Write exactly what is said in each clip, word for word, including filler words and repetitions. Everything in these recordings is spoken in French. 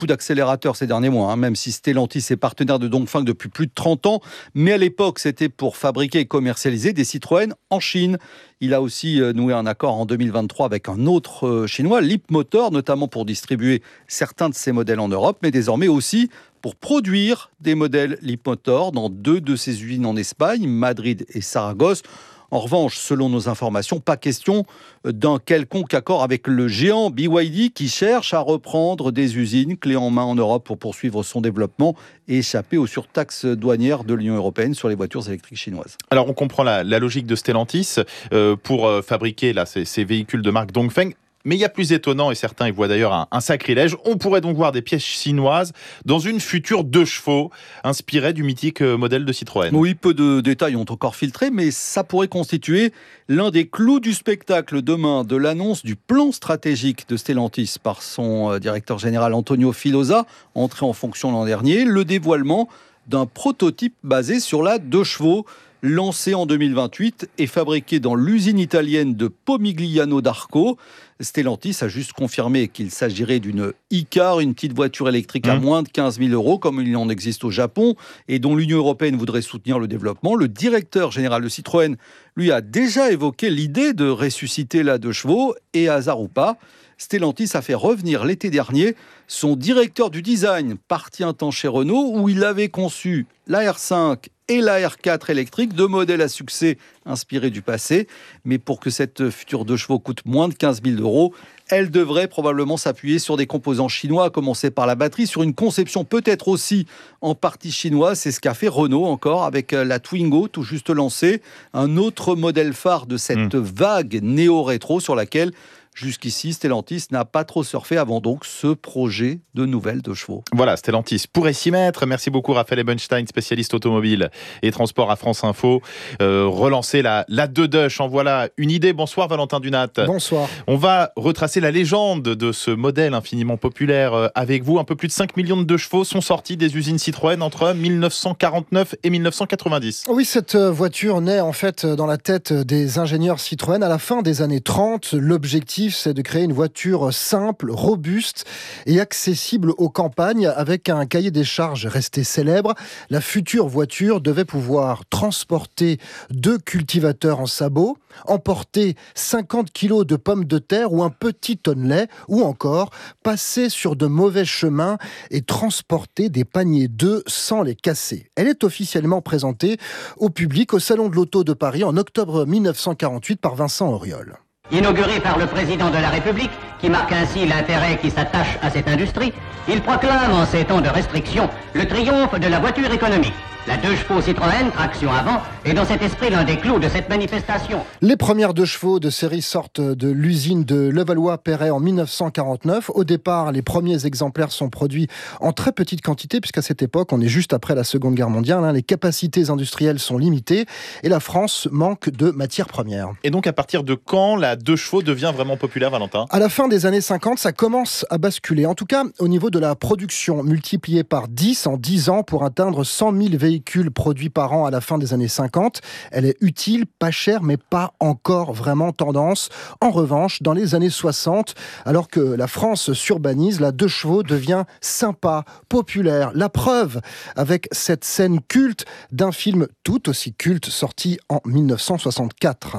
coup d'accélérateur ces derniers mois, hein, même si Stellantis est partenaire de Dongfeng depuis plus de trente ans. Mais à l'époque, c'était pour fabriquer et commercialiser des Citroën en Chine. Il a aussi noué un accord en deux mille vingt-trois avec un autre chinois, Leapmotor, notamment pour distribuer certains de ses modèles en Europe, mais désormais aussi pour produire des modèles Leapmotor dans deux de ses usines en Espagne, Madrid et Saragosse. En revanche, selon nos informations, pas question d'un quelconque accord avec le géant B Y D qui cherche à reprendre des usines clés en main en Europe pour poursuivre son développement et échapper aux surtaxes douanières de l'Union européenne sur les voitures électriques chinoises. Alors on comprend la, la logique de Stellantis euh, pour euh, fabriquer là, ces, ces véhicules de marque Dongfeng. Mais il y a plus étonnant, et certains y voient d'ailleurs un, un sacrilège. On pourrait donc voir des pièces chinoises dans une future deux chevaux, inspirée du mythique modèle de Citroën. Oui, peu de détails ont encore filtré, mais ça pourrait constituer l'un des clous du spectacle demain de l'annonce du plan stratégique de Stellantis par son directeur général Antonio Filosa, entré en fonction l'an dernier, le dévoilement d'un prototype basé sur la deux chevaux, lancé en deux mille vingt-huit et fabriqué dans l'usine italienne de Pomigliano d'Arco. Stellantis a juste confirmé qu'il s'agirait d'une e-car, une petite voiture électrique à mmh. moins de quinze mille euros, comme il en existe au Japon, et dont l'Union européenne voudrait soutenir le développement. Le directeur général de Citroën, lui, a déjà évoqué l'idée de ressusciter la deux chevaux, et hasard ou pas, Stellantis a fait revenir l'été dernier son directeur du design, parti un temps chez Renault, où il avait conçu la R cinq et la R quatre électrique, deux modèles à succès inspirés du passé. Mais pour que cette future deux chevaux coûte moins de quinze mille euros, elle devrait probablement s'appuyer sur des composants chinois, à commencer par la batterie, sur une conception peut-être aussi en partie chinoise. C'est ce qu'a fait Renault encore avec la Twingo, tout juste lancée, un autre modèle phare de cette mmh. vague néo-rétro sur laquelle jusqu'ici, Stellantis n'a pas trop surfé avant donc ce projet de nouvelle deux chevaux. Voilà, Stellantis pourrait s'y mettre. Merci beaucoup Raphaël Ebenstein, spécialiste automobile et transport à France Info. Euh, relancer la, la deux Dush, en voilà une idée. Bonsoir Valentin Dunat. Bonsoir. On va retracer la légende de ce modèle infiniment populaire avec vous. Un peu plus de cinq millions de deux chevaux sont sortis des usines Citroën entre mille neuf cent quarante-neuf et mille neuf cent quatre-vingt-dix. Oui, cette voiture naît en fait dans la tête des ingénieurs Citroën à la fin des années trente. L'objectif, c'est de créer une voiture simple, robuste et accessible aux campagnes avec un cahier des charges resté célèbre. La future voiture devait pouvoir transporter deux cultivateurs en sabot, emporter cinquante kilos de pommes de terre ou un petit tonnelet, ou encore passer sur de mauvais chemins et transporter des paniers d'œufs sans les casser. Elle est officiellement présentée au public au Salon de l'Auto de Paris en octobre mille neuf cent quarante-huit par Vincent Auriol. Inauguré par le président de la République, qui marque ainsi l'intérêt qui s'attache à cette industrie, il proclame en ces temps de restriction le triomphe de la voiture économique. La deux chevaux Citroën, traction avant, est dans cet esprit l'un des clous de cette manifestation. Les premières deux chevaux de série sortent de l'usine de Levallois-Perret en mille neuf cent quarante-neuf. Au départ, les premiers exemplaires sont produits en très petite quantité, puisqu'à cette époque, on est juste après la Seconde Guerre mondiale. Hein, les capacités industrielles sont limitées et la France manque de matières premières. Et donc, à partir de quand la deux chevaux devient vraiment populaire, Valentin ? À la fin des années cinquante, ça commence à basculer. En tout cas, au niveau de la production, multipliée par dix en dix ans pour atteindre cent mille véhicules produits par an à la fin des années cinquante. Elle est utile, pas chère, mais pas encore vraiment tendance. En revanche, dans les années soixante, alors que la France s'urbanise, la deux chevaux devient sympa, populaire. La preuve avec cette scène culte d'un film tout aussi culte sorti en mille neuf cent soixante-quatre.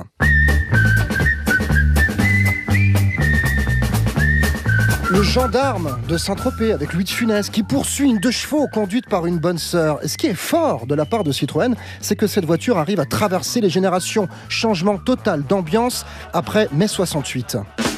Le gendarme de Saint-Tropez avec Louis de Funès qui poursuit une deux chevaux conduite par une bonne sœur. Et ce qui est fort de la part de Citroën, c'est que cette voiture arrive à traverser les générations. Changement total d'ambiance après mai soixante-huit.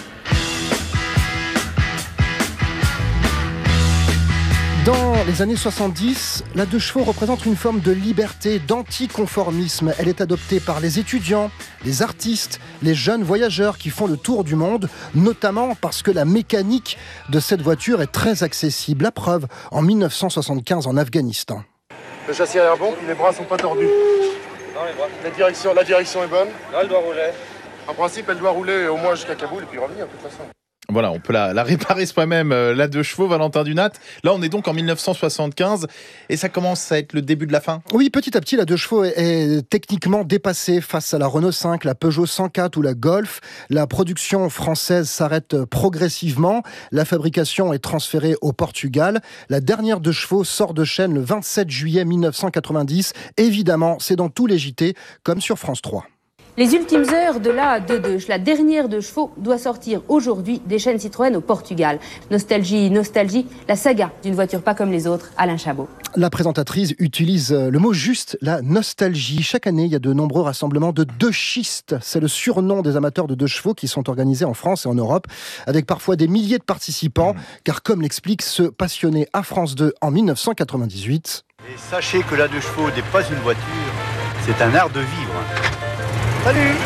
Dans les années soixante-dix, la deux chevaux représente une forme de liberté, d'anticonformisme. Elle est adoptée par les étudiants, les artistes, les jeunes voyageurs qui font le tour du monde, notamment parce que la mécanique de cette voiture est très accessible. La preuve, en mille neuf cent soixante-quinze en Afghanistan. Le châssis arrière bon, puis les bras sont pas tordus. Non, les bras. La direction, la direction est bonne. Là, elle doit rouler. En principe, elle doit rouler au moins jusqu'à Kaboul et puis revenir de toute façon. Voilà, on peut la, la réparer soi-même, euh, la deux chevaux, Valentin Dunat. Là, on est donc en mille neuf cent soixante-quinze et ça commence à être le début de la fin. Oui, petit à petit, la deux chevaux est, est techniquement dépassée face à la Renault cinq, la Peugeot cent quatre ou la Golf. La production française s'arrête progressivement. La fabrication est transférée au Portugal. La dernière deux chevaux sort de chaîne le vingt-sept juillet mille neuf cent quatre-vingt-dix. Évidemment, c'est dans tous les J T, comme sur France trois. Les ultimes heures de la deux deux, la dernière deux chevaux, doit sortir aujourd'hui des chaînes Citroën au Portugal. Nostalgie, nostalgie, la saga d'une voiture pas comme les autres, Alain Chabot. La présentatrice utilise le mot juste, la nostalgie. Chaque année, il y a de nombreux rassemblements de deux schistes. C'est le surnom des amateurs de deux chevaux qui sont organisés en France et en Europe, avec parfois des milliers de participants. Mmh. Car comme l'explique ce passionné à France deux en mille neuf cent quatre-vingt-dix-huit... Et sachez que la deux chevaux n'est pas une voiture, c'est un art de vivre. Salut!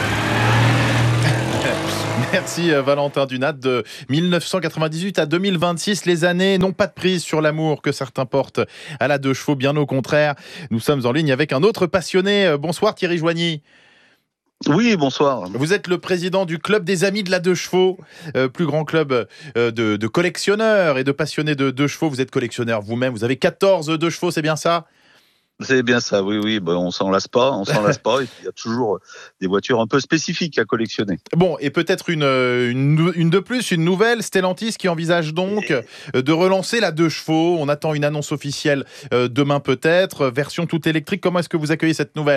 Merci Valentin Dunat. De mille neuf cent quatre-vingt-dix-huit à deux mille vingt-six, les années n'ont pas de prise sur l'amour que certains portent à la deux chevaux, bien au contraire. Nous sommes en ligne avec un autre passionné. Bonsoir Thierry Joigny. Oui, bonsoir. Vous êtes le président du club des amis de la deux chevaux, euh, plus grand club euh, de, de collectionneurs et de passionnés de deux chevaux. Vous êtes collectionneur vous-même, vous avez quatorze deux chevaux, c'est bien ça ? C'est bien ça, oui, oui. Bon, on s'en lasse pas, on s'en lasse pas. Et puis, il y a toujours des voitures un peu spécifiques à collectionner. Bon, et peut-être une, une, une de plus, une nouvelle, Stellantis qui envisage donc et... de relancer la deux chevaux. On attend une annonce officielle demain peut-être, version toute électrique. Comment est-ce que vous accueillez cette nouvelle ?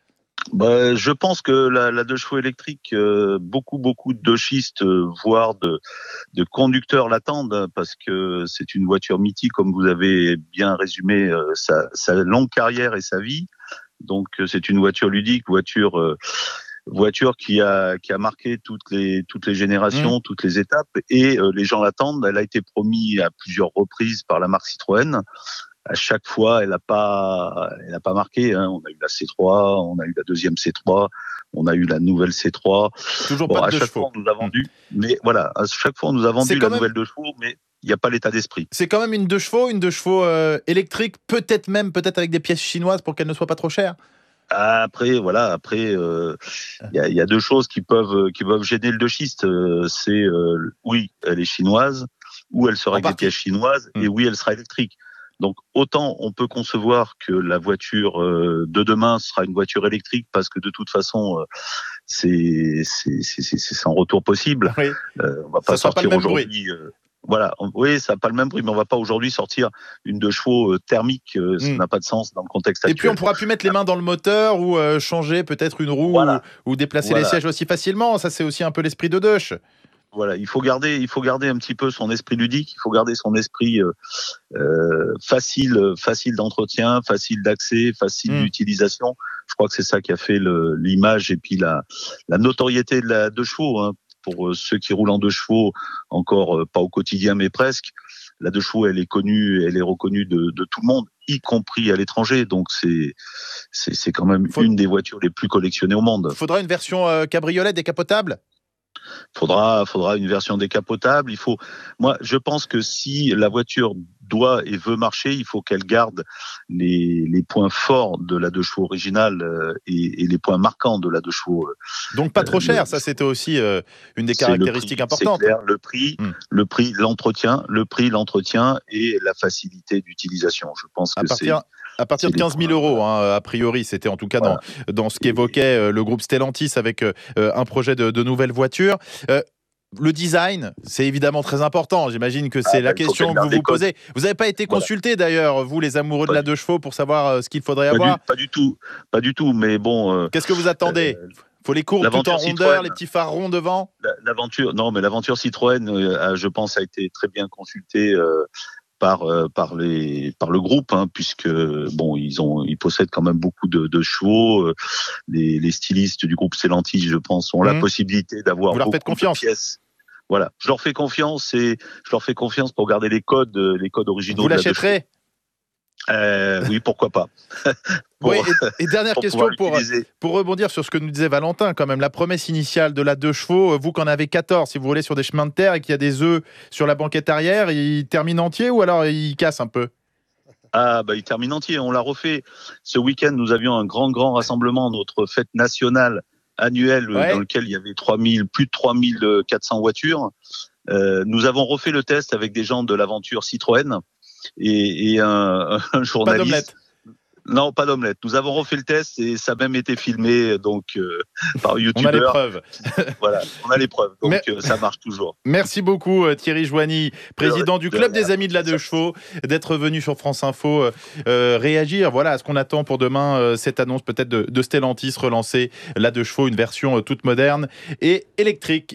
Bah, je pense que la, la deux chevaux électrique, euh, beaucoup, beaucoup de deux-schistes, euh, voire de, de conducteurs l'attendent, parce que c'est une voiture mythique, comme vous avez bien résumé euh, sa, sa longue carrière et sa vie. Donc, euh, c'est une voiture ludique, voiture, euh, voiture qui a, qui a marqué toutes les, toutes les générations, mmh. toutes les étapes, et euh, les gens l'attendent. Elle a été promise à plusieurs reprises par la marque Citroën. À chaque fois, elle n'a pas, elle a pas marqué. Hein. On a eu la C trois, on a eu la deuxième C trois, on a eu la nouvelle C trois. Toujours bon, pas de à deux chaque chevaux. fois, on nous a vendu. Mmh. Mais voilà, à chaque fois, on nous a vendu la même... nouvelle deux chevaux, mais il n'y a pas l'état d'esprit. C'est quand même une deux chevaux, une deux chevaux euh, électrique, peut-être même, peut-être avec des pièces chinoises pour qu'elle ne soit pas trop chère. Après, voilà, après, il euh, y, a, y a deux choses qui peuvent, qui peuvent gêner le deux-schiste. Euh, c'est, euh, oui, elle est chinoise, ou elle sera avec des pièces chinoises, mmh. et oui, elle sera électrique. Donc autant on peut concevoir que la voiture euh, de demain sera une voiture électrique parce que de toute façon euh, c'est, c'est, c'est, c'est, c'est sans retour possible. Oui. Euh, on va pas ça sortir pas aujourd'hui. Euh, voilà, on, oui, ça n'a pas le même bruit, mais on va pas aujourd'hui sortir une deux chevaux euh, thermique. Euh, ça mmh. n'a pas de sens dans le contexte actuel. Et puis on pourra plus mettre les mains dans le moteur ou euh, changer peut-être une roue voilà. ou, ou déplacer voilà. les sièges aussi facilement. Ça c'est aussi un peu l'esprit de Deutsch. Voilà, il faut garder, il faut garder un petit peu son esprit ludique, il faut garder son esprit euh, euh, facile, facile d'entretien, facile d'accès, facile mmh. d'utilisation. Je crois que c'est ça qui a fait le, l'image et puis la, la notoriété de la deux chevaux. Hein, pour euh, ceux qui roulent en deux chevaux, encore euh, pas au quotidien mais presque. La deux chevaux, elle est connue, elle est reconnue de, de tout le monde, y compris à l'étranger. Donc c'est, c'est, c'est quand même Faut... une des voitures les plus collectionnées au monde. Faudra une version euh, cabriolet décapotable ? Faudra, faudra une version décapotable. Il faut, moi, je pense que si la voiture doit et veut marcher, il faut qu'elle garde les, les points forts de la deux chevaux originale euh, et, et les points marquants de la deux chevaux. Euh, Donc pas trop cher, ça c'était aussi euh, une des caractéristiques prix, importantes. C'est clair, le prix, hmm. le prix, l'entretien, le prix, l'entretien et la facilité d'utilisation. Je pense que à partir, c'est à partir de quinze mille euros, hein, a priori, c'était en tout cas voilà. dans, dans ce qu'évoquait euh, le groupe Stellantis avec euh, un projet de, de nouvelles voitures. Euh, Le design, c'est évidemment très important. J'imagine que c'est ah, la question que vous vous posez. Vous n'avez pas été consulté voilà. d'ailleurs, vous les amoureux pas de la deux chevaux, pour savoir euh, ce qu'il faudrait pas avoir du, Pas du tout, pas du tout. Mais bon. Euh, Qu'est-ce que vous attendez euh, Faut les courbes tout en rondeur, les petits phares ronds devant. L'aventure, non, mais l'aventure Citroën, euh, je pense, a été très bien consultée. Euh, Par, euh, par, les, par le groupe, hein, puisque bon, ils, ont, ils possèdent quand même beaucoup de, de chevaux. Euh, les, les stylistes du groupe Stellantis, je pense, ont mmh. la possibilité d'avoir beaucoup de pièces. Voilà, je leur fais confiance et je leur fais confiance pour garder les codes, les codes originaux. Vous l'achèterez ? Euh, oui, pourquoi pas. pour, oui, et, et dernière pour question pour, pour rebondir sur ce que nous disait Valentin, quand même, la promesse initiale de la deux chevaux, vous qu'en avez quatorze, si vous roulez sur des chemins de terre et qu'il y a des œufs sur la banquette arrière, il termine entier ou alors il casse un peu ? Ah bah il termine entier, on l'a refait. Ce week-end, nous avions un grand, grand rassemblement, notre fête nationale annuelle ouais. dans lequel il y avait trois mille, plus de trois mille quatre cents voitures. Euh, nous avons refait le test avec des gens de l'aventure Citroën et, et un, un journaliste. Pas d'omelette. Non, pas d'omelette. Nous avons refait le test et ça a même été filmé donc euh, par YouTubeur. On a les preuves. Voilà, on a les preuves. Donc Mais... euh, ça marche toujours. Merci beaucoup Thierry Joigny, président du Club des Amis de la Deux Chevaux, d'être venu sur France Info euh, réagir. Voilà à ce qu'on attend pour demain, euh, cette annonce peut-être de, de Stellantis relancer la Deux Chevaux, une version euh, toute moderne et électrique.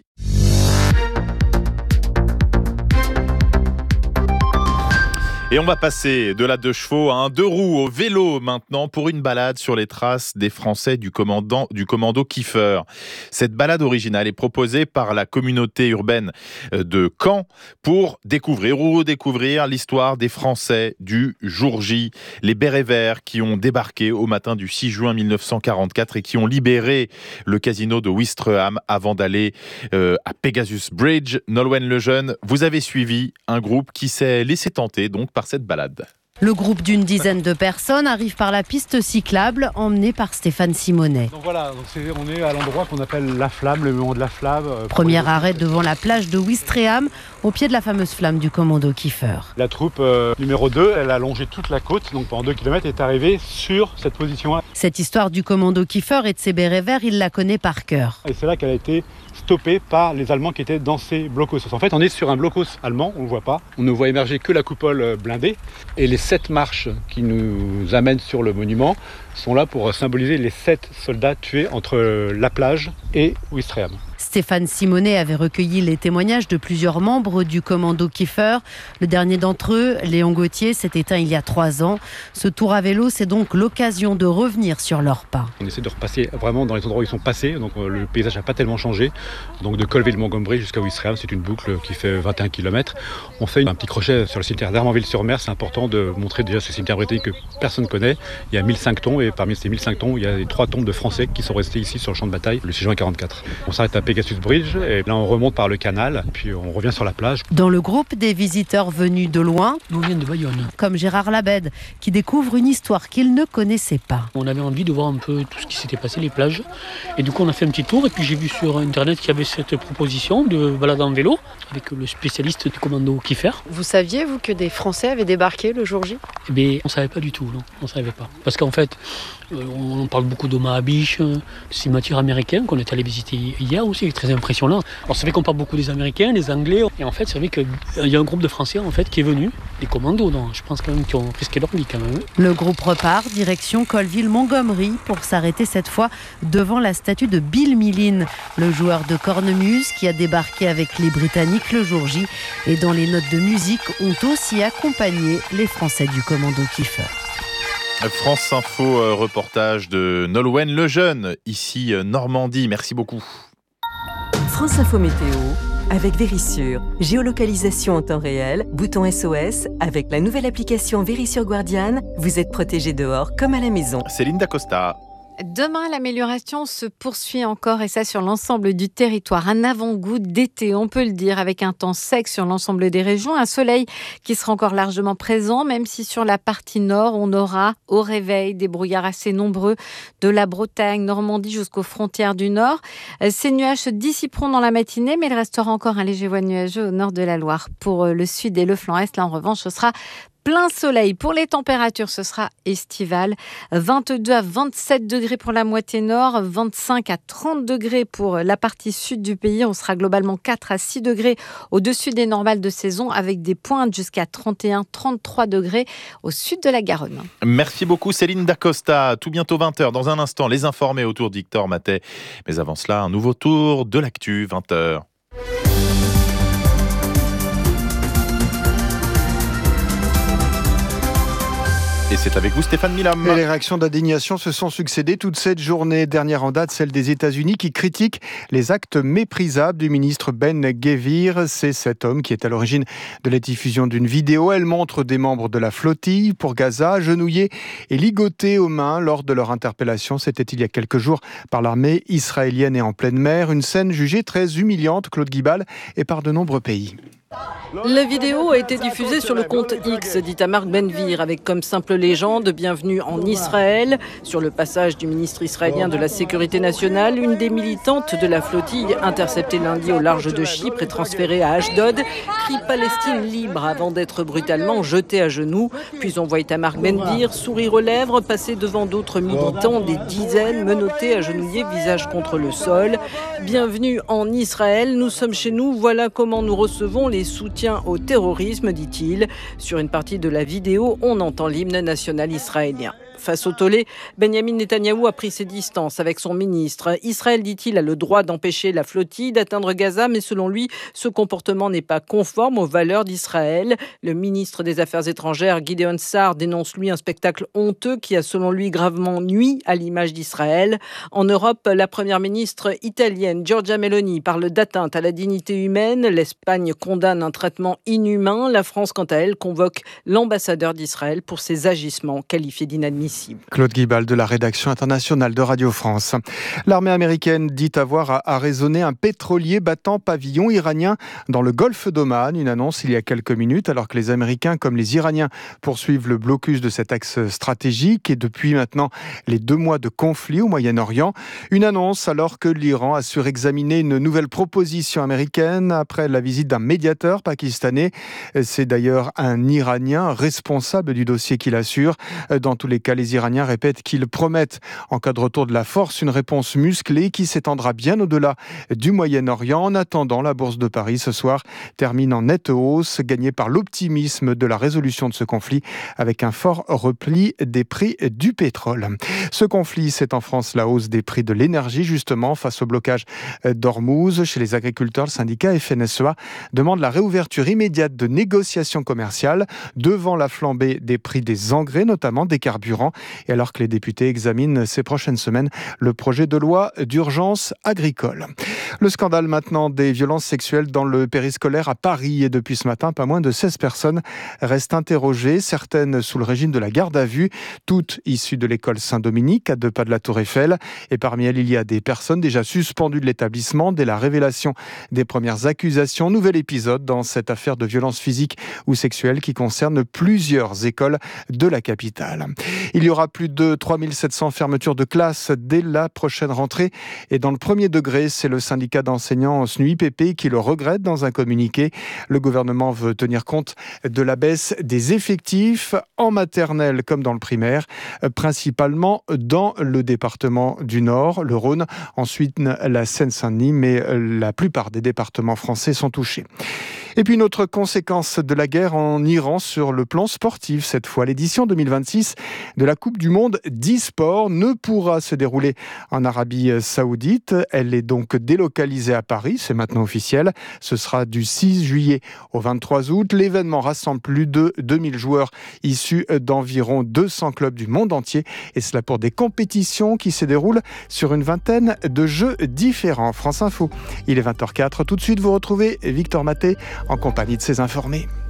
Et on va passer de la deux chevaux à un deux roues au vélo maintenant pour une balade sur les traces des Français du, commandant, du commando Kiefer. Cette balade originale est proposée par la communauté urbaine de Caen pour découvrir ou redécouvrir l'histoire des Français du jour J. Les bérets verts qui ont débarqué au matin du six juin mille neuf cent quarante-quatre et qui ont libéré le casino de Ouistreham avant d'aller euh, à Pegasus Bridge. Nolwenn Lejeune, vous avez suivi un groupe qui s'est laissé tenter donc par cette balade. Le groupe d'une dizaine de personnes arrive par la piste cyclable emmené par Stéphane Simonet. Donc voilà, donc c'est, on est à l'endroit qu'on appelle la Flamme, le moment de la Flamme. Euh, Premier arrêt devant la plage de Ouistreham, au pied de la fameuse flamme du commando Kiefer. La troupe euh, numéro deux, elle a longé toute la côte, donc pendant deux kilomètres, est arrivée sur cette position-là. Cette histoire du commando Kiefer et de ses bérets verts, il la connaît par cœur. Et c'est là qu'elle a été stoppée par les Allemands qui étaient dans ces blocos. En fait, on est sur un blocos allemand, on ne le voit pas. On ne voit émerger que la coupole blindée. Et les sept marches qui nous amènent sur le monument sont là pour symboliser les sept soldats tués entre la plage et Ouistreham. Stéphane Simonet avait recueilli les témoignages de plusieurs membres du commando Kiefer. Le dernier d'entre eux, Léon Gauthier, s'est éteint il y a trois ans. Ce tour à vélo, c'est donc l'occasion de revenir sur leurs pas. On essaie de repasser vraiment dans les endroits où ils sont passés, donc le paysage n'a pas tellement changé. Donc de Colville-Montgomery jusqu'à Ouistreham, c'est une boucle qui fait vingt et un kilomètres. On fait un petit crochet sur le cimetière d'Armanville-sur-Mer. C'est important de montrer déjà ce cimetière britannique que personne ne connaît. Il y a mille cinq tombes et parmi ces mille cinq tombes, il y a trois tombes de Français qui sont restés ici sur le champ de bataille le six juin quarante-quatre. On s'arrête à Pegasus Bridge et là on remonte par le canal, puis on revient sur la plage. Dans le groupe des visiteurs venus de loin, nous vient de Bayonne, comme Gérard Labède, qui découvre une histoire qu'il ne connaissait pas. On avait envie de voir un peu tout ce qui s'était passé, les plages, et du coup on a fait un petit tour et puis j'ai vu sur internet qu'il y avait cette proposition de balade en vélo avec le spécialiste du commando Kiefer. Vous saviez vous que des Français avaient débarqué le jour J ? Eh bien, on savait pas du tout, non, on savait pas, parce qu'en fait on parle beaucoup d'Omaha Beach, de cimetière américain qu'on est allé visiter hier aussi, qui est très impressionnant. Alors c'est vrai qu'on parle beaucoup des Américains, des Anglais, et en fait c'est vrai qu'il y a un groupe de Français en fait qui est venu, des commandos, donc je pense quand même qu'ils ont risqué leur vie quand même. Le groupe repart direction Colville-Montgomery pour s'arrêter cette fois devant la statue de Bill Millin, le joueur de cornemuse qui a débarqué avec les Britanniques le jour J et dont les notes de musique ont aussi accompagné les Français du commando Kiefer. France Info, euh, reportage de Nolwenn Lejeune, ici euh, Normandie. Merci beaucoup. France Info Météo, avec Vérissure. Géolocalisation en temps réel, bouton S O S. Avec la nouvelle application Vérissure Guardian, vous êtes protégé dehors comme à la maison. Céline Dacosta. Demain, l'amélioration se poursuit encore et ça sur l'ensemble du territoire. Un avant-goût d'été, on peut le dire, avec un temps sec sur l'ensemble des régions. Un soleil qui sera encore largement présent, même si sur la partie nord, on aura au réveil des brouillards assez nombreux de la Bretagne, Normandie jusqu'aux frontières du nord. Ces nuages se dissiperont dans la matinée, mais il restera encore un léger voile nuageux au nord de la Loire. Pour le sud et le flanc est, là en revanche, ce sera plein soleil. Pour les températures, ce sera estival. vingt-deux à vingt-sept degrés pour la moitié nord, vingt-cinq à trente degrés pour la partie sud du pays. On sera globalement quatre à six degrés au-dessus des normales de saison avec des pointes jusqu'à trente et un à trente-trois degrés au sud de la Garonne. Merci beaucoup Céline Dacosta. Tout bientôt vingt heures. Dans un instant, les informés autour d'Hector Matet. Mais avant cela, un nouveau tour de l'actu, vingt heures. Et c'est avec vous Stéphane Milam. Et les réactions d'indignation se sont succédées toute cette journée. Dernière en date, celle des États-Unis qui critique les actes méprisables du ministre Ben Gvir. C'est cet homme qui est à l'origine de la diffusion d'une vidéo. Elle montre des membres de la flottille pour Gaza, agenouillés et ligotés aux mains lors de leur interpellation. C'était il y a quelques jours par l'armée israélienne et en pleine mer. Une scène jugée très humiliante, Claude Guibal, et par de nombreux pays. La vidéo a été diffusée sur le compte X d'Itamar Ben-Gvir avec comme simple légende « Bienvenue en Israël ». Sur le passage du ministre israélien de la Sécurité nationale, une des militantes de la flottille interceptée lundi au large de Chypre et transférée à Ashdod crie « Palestine libre » avant d'être brutalement jetée à genoux. Puis on voit Itamar Ben-Gvir, sourire aux lèvres, passer devant d'autres militants, des dizaines menottés, agenouillés, visage contre le sol. « Bienvenue en Israël, nous sommes chez nous, voilà comment nous recevons les soutiens au terrorisme », dit-il. Sur une partie de la vidéo, on entend l'hymne national israélien. Face au tollé, Benjamin Netanyahou a pris ses distances avec son ministre. Israël, dit-il, a le droit d'empêcher la flottille d'atteindre Gaza, mais selon lui, ce comportement n'est pas conforme aux valeurs d'Israël. Le ministre des Affaires étrangères, Gideon Sa'ar, dénonce lui un spectacle honteux qui a selon lui gravement nui à l'image d'Israël. En Europe, la première ministre italienne, Giorgia Meloni, parle d'atteinte à la dignité humaine. L'Espagne condamne un traitement inhumain. La France, quant à elle, convoque l'ambassadeur d'Israël pour ses agissements qualifiés d'inadmissibles. Claude Guibal de la rédaction internationale de Radio France. L'armée américaine dit avoir arraisonné un pétrolier battant pavillon iranien dans le golfe d'Oman. Une annonce il y a quelques minutes alors que les Américains comme les Iraniens poursuivent le blocus de cet axe stratégique et depuis maintenant les deux mois de conflit au Moyen-Orient. Une annonce alors que l'Iran assure examiner une nouvelle proposition américaine après la visite d'un médiateur pakistanais. C'est d'ailleurs un Iranien responsable du dossier qui l'assure. Dans tous les cas, les Iraniens répètent qu'ils promettent, en cas de retour de la force, une réponse musclée qui s'étendra bien au-delà du Moyen-Orient. En attendant, la bourse de Paris ce soir termine en nette hausse, gagnée par l'optimisme de la résolution de ce conflit, avec un fort repli des prix du pétrole. Ce conflit, c'est en France la hausse des prix de l'énergie, justement, face au blocage d'Ormuz. Chez les agriculteurs, le syndicat F N S E A demande la réouverture immédiate de négociations commerciales devant la flambée des prix des engrais, notamment des carburants. Et alors que les députés examinent ces prochaines semaines le projet de loi d'urgence agricole. Le scandale maintenant des violences sexuelles dans le périscolaire à Paris. Et depuis ce matin, pas moins de seize personnes restent interrogées, certaines sous le régime de la garde à vue, toutes issues de l'école Saint-Dominique, à deux pas de la Tour Eiffel. Et parmi elles, il y a des personnes déjà suspendues de l'établissement dès la révélation des premières accusations. Nouvel épisode dans cette affaire de violence physique ou sexuelle qui concerne plusieurs écoles de la capitale. Il y aura plus de trois mille sept cents fermetures de classes dès la prochaine rentrée. Et dans le premier degré, c'est le syndicat d'enseignants S N U I P P qui le regrette dans un communiqué. Le gouvernement veut tenir compte de la baisse des effectifs en maternelle comme dans le primaire, principalement dans le département du Nord, le Rhône, ensuite la Seine-Saint-Denis, mais la plupart des départements français sont touchés. Et puis une autre conséquence de la guerre en Iran sur le plan sportif. Cette fois, l'édition deux mille vingt-six de la Coupe du Monde d'e-sport ne pourra se dérouler en Arabie Saoudite. Elle est donc délocalisée à Paris, c'est maintenant officiel. Ce sera du six juillet au vingt-trois août. L'événement rassemble plus de deux mille joueurs issus d'environ deux cents clubs du monde entier. Et cela pour des compétitions qui se déroulent sur une vingtaine de jeux différents. France Info, il est vingt heures zéro quatre. Tout de suite, vous retrouvez Victor Maté en compagnie de ses informés.